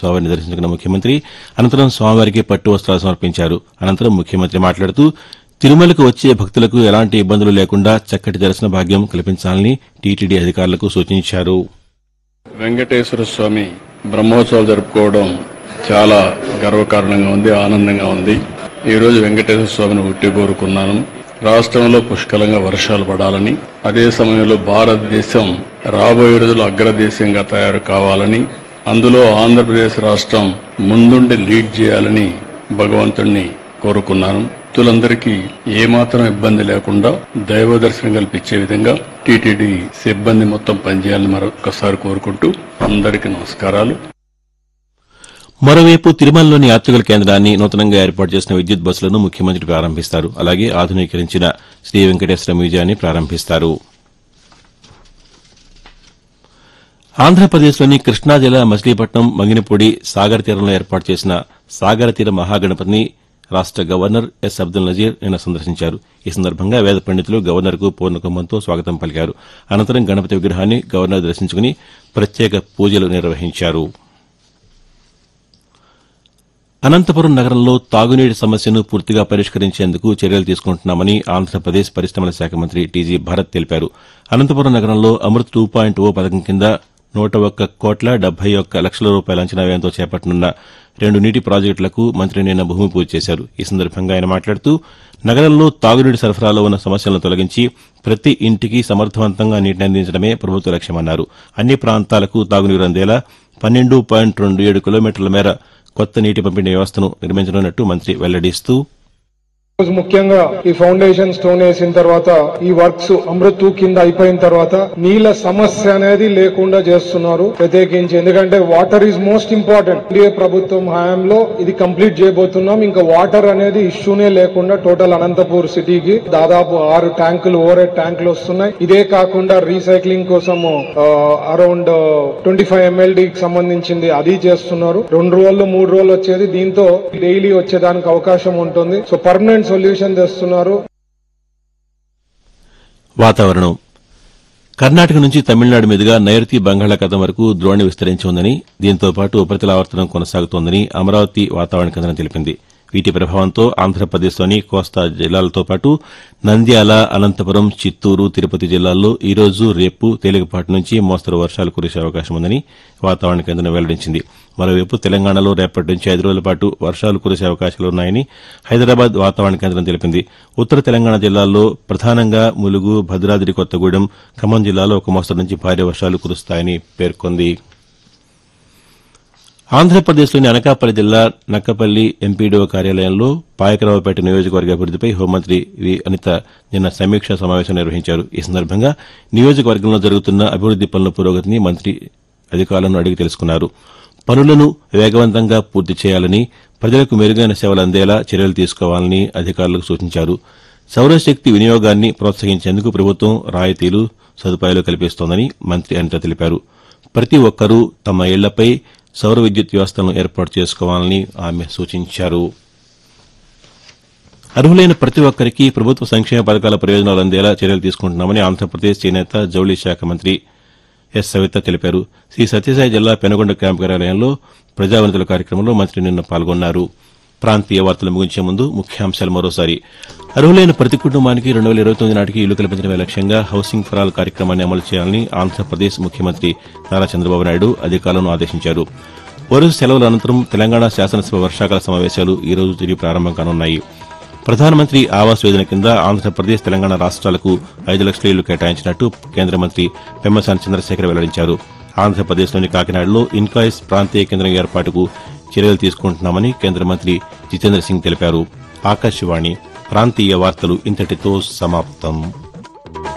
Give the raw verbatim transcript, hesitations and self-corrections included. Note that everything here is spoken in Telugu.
స్వామివారిని దర్శించుకున్న ముఖ్యమంత్రి అనంతరం స్వామివారికి పట్టు వస్త్రాలు సమర్పించారు. అనంతరం ముఖ్యమంత్రి మాట్లాడుతూ తిరుమలకు వచ్చే భక్తులకు ఎలాంటి ఇబ్బందులు లేకుండా చక్కటి దర్శన భాగ్యం కల్పించాలని టీటీడీ అధికారులకు సూచించారు. వెంకటేశ్వర స్వామి బ్రహ్మోత్సవాలు జరుపుకోవడం చాలా గర్వకారణంగా ఉంది, ఆనందంగా ఉంది. ఈ రోజు వెంకటేశ్వర స్వామిని ఉట్టి కోరుకున్నాను. రాష్ట్రంలో పుష్కలంగా వర్షాలు పడాలని, అదే సమయంలో భారతదేశం రాబోయే రోజుల్లో అగ్రదేశంగా తయారు కావాలని, అందులో ఆంధ్రప్రదేశ్ రాష్ట్రం ముందుండి లీడ్ చేయాలని భగవంతుణ్ణి కోరుకున్నాను. భక్తులందరికీ ఏమాత్రం ఇబ్బంది లేకుండా దైవ దర్శనం కల్పించే విధంగా టీటీడీ సిబ్బంది మొత్తం పనిచేయాలని మరొకసారి కోరుకుంటూ అందరికీ నమస్కారాలు. మరోవైపు తిరుమలలోని యాత్రికుల కేంద్రాన్ని నూతనంగా ఏర్పాటు చేసిన విద్యుత్ బస్సులను ముఖ్యమంత్రి ప్రారంభిస్తారు. అలాగే ఆధునీకరించిన శ్రీ వెంకటేశ్వర మ్యూజియాన్ని ప్రారంభిస్తారు. ఆంధ్రప్రదేశ్లోని కృష్ణా జిల్లా మచిలీపట్నం మంగినపూడి సాగర్ తీరంలో ఏర్పాటు చేసిన సాగర తీర మహాగణపతిని రాష్ట గవర్నర్ ఎస్ అబ్దుల్ నజీర్ నిన్న సందర్శించారు. ఈ సందర్భంగా వేద పండితులు గవర్నర్కు పూర్ణకుంభంతో స్వాగతం పలికారు. అనంతరం గణపతి విగ్రహాన్ని గవర్నర్ దర్శించుకుని ప్రత్యేక పూజలు నిర్వహించారు. అనంతపురం నగరంలో తాగునీటి సమస్యను పూర్తిగా పరిష్కరించేందుకు చర్యలు తీసుకుంటున్నామని ఆంధ్రప్రదేశ్ పరిశ్రమల శాఖ మంత్రి టీజీ భరత్ తెలిపారు. అనంతపురం నగరంలో అమృత్ టూ పాయింట్ ఓ పథకం కింద నూట ఒక్క కోట్ల డెబ్బై ఒక్క లక్షల రూపాయల అంచనా వ్యయంతో చేపట్టనున్న రెండు నీటి ప్రాజెక్టులకు మంత్రి నిన్న భూమి పూజ చేశారు. ఈ సందర్భంగా ఆయన మాట్లాడుతూ నగరంలో తాగునీటి సరఫరాలో ఉన్న సమస్యలను తొలగించి ప్రతి ఇంటికి సమర్థవంతంగా నీటిని అందించడమే ప్రభుత్వ లక్ష్యమన్నారు. అన్ని ప్రాంతాలకు తాగునీరు అందేలా పన్నెండు పాయింట్ రెండు ఏడు కిలోమీటర్ల మేర కొత్త నీటి పంపిణీ వ్యవస్థను నిర్మించనున్నట్టు మంత్రి వెల్లడిస్తూ ముఖ్యంగా ఈ ఫౌండేషన్ స్టోన్ వేసిన తర్వాత ఈ వర్క్స్ అమృత్ టూ కింద అయిపోయిన తర్వాత నీళ్ల సమస్య అనేది లేకుండా చేస్తున్నారు ప్రత్యేకించి. ఎందుకంటే water is most important. India ప్రభుత్వం హయాంలో ఇది కంప్లీట్ చేయబోతున్నాం. ఇంకా వాటర్ అనేది ఇష్యూనే లేకుండా టోటల్ అనంతపూర్ సిటీకి దాదాపు ఆరు ట్యాంకులు ఓవర్ హెడ్ ట్యాంకులు వస్తున్నాయి. ఇదే కాకుండా రీసైక్లింగ్ కోసం అరౌండ్ ట్వంటీ ఫైవ్ ఎంఎల్డీకి సంబంధించింది అది చేస్తున్నారు. రెండు రోజులు మూడు రోజులు వచ్చేది, దీంతో డైలీ వచ్చేదానికి అవకాశం ఉంటుంది. సో పర్మనెంట్ సొల్యూషన్ తెస్తున్నారు. వాతావరణం కర్ణాటక నుంచి తమిళనాడు మీదుగా నైరుతి బంగాళాఖాతం వరకు ద్రోణి విస్తరించి ఉందని, దీంతో పాటు ఉపరితల ఆవర్తనం కొనసాగుతోందని అమరావతి వాతావరణ కేంద్రం తెలిపింది. వీటి ప్రభావంతో ఆంధ్రప్రదేశ్లోని కోస్తా జిల్లాలతో పాటు నంద్యాల, అనంతపురం, చిత్తూరు, తిరుపతి జిల్లాల్లో ఈ రోజు, రేపు తేలికపాటి నుంచి మోస్తరు వర్షాలు కురిసే అవకాశం ఉందని వాతావరణ కేంద్రం వెల్లడించింది. మరోవైపు తెలంగాణలో రేపటి నుంచి ఐదు రోజుల పాటు వర్షాలు కురిసే అవకాశాలున్నాయని హైదరాబాద్ వాతావరణ కేంద్రం తెలిపింది. ఉత్తర తెలంగాణ జిల్లాల్లో ప్రధానంగా ములుగు, భద్రాద్రి కొత్తగూడెం, ఖమ్మం జిల్లాలో ఒక మోస్తరు నుంచి భారీ వర్షాలు కురుస్తాయని పేర్కొంది. ఆంధ్రప్రదేశ్లోని అనకాపల్లి జిల్లా నక్కపల్లి ఎంపీడీఓ కార్యాలయంలో పాయకరావుపేట నియోజకవర్గ అభివృద్దిపై హోంమంత్రి వి అనిత నిన్న సమీక్షా సమావేశం నిర్వహించారు. ఈ సందర్భంగా నియోజకవర్గంలో జరుగుతున్న అభివృద్ది పనుల పురోగతిని మంత్రి అధికారులను అడిగి తెలుసుకున్నారు. పనులను వేగవంతంగా పూర్తి చేయాలని, ప్రజలకు మెరుగైన సేవలు అందేలా చర్యలు తీసుకోవాలని అధికారులకు సూచించారు. సౌరశక్తి వినియోగాన్ని ప్రోత్సహించేందుకు ప్రభుత్వం రాయితీలు, సదుపాయాలు కల్పిస్తోందని మంత్రి అనిత తెలిపారు. ప్రతి ఒక్కరూ తమ ఇళ్లపై సౌర విద్యుత్ వ్యవస్థలను ఏర్పాటు చేసుకోవాలని ఆమె సూచించారు. అర్హులైన ప్రతి ఒక్కరికి ప్రభుత్వ సంక్షేమ పథకాల ప్రయోజనాలు అందేలా చర్యలు తీసుకుంటున్నామని ఆంధ్రప్రదేశ్ చేనేత, జౌళి శాఖ మంత్రి ఎస్ సవిత తెలిపారు. శ్రీ సత్యసాయి జిల్లా పెనుగొండ క్యాంపు కార్యాలయంలో ప్రజావనితుల కార్యక్రమంలో మంత్రి నిన్న పాల్గొన్నారు. ప్రాంతీయ వార్తలు ముగించే ముందు ముఖ్యాంశాలు మరోసారి. అర్హులైన ప్రతి కుటుంబానికి రెండు వేల ఇరవై తొమ్మిది నాటికి ఇల్లు కల్పించడమే లక్ష్యంగా హౌసింగ్ ఫర్ ఆల్ కార్యక్రమాన్ని అమలు చేయాలని ఆంధ్రప్రదేశ్ ముఖ్యమంత్రి నారా చంద్రబాబు నాయుడు అధికారులను ఆదేశించారు. వరుస సెలవుల అనంతరం తెలంగాణ శాసనసభ వర్షాకాల సమావేశాలు ఈ రోజు తిరిగి ప్రారంభం కానున్నాయి. ప్రధానమంత్రి ఆవాస్ యోజన కింద ఆంధ్రప్రదేశ్, తెలంగాణ రాష్ట్రాలకు ఐదు లక్షల ఇళ్లు కేటాయించినట్టు కేంద్ర మంత్రి పెమ్మసాని చంద్రశేఖర్ వెల్లడించారు. ఆంధ్రప్రదేశ్లోని కాకినాడలో ఇన్కాయిస్ ప్రాంతీయ కేంద్రం ఏర్పాటుకు చర్యలు తీసుకుంటున్నామని కేంద్ర మంత్రి జితేంద్ర సింగ్ తెలిపారు. ఆకాశవాణి ప్రాంతీయ వార్తలు ఇంతటితో సమాప్తం.